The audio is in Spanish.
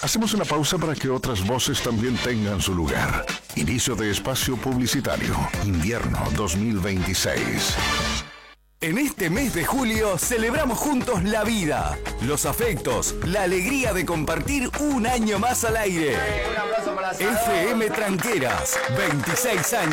Hacemos una pausa para que otras voces también tengan su lugar. Inicio de espacio publicitario. Invierno 2026. En este mes de julio celebramos juntos la vida, los afectos, la alegría de compartir un año más al aire. Un abrazo para FM Tranqueras, 26 años.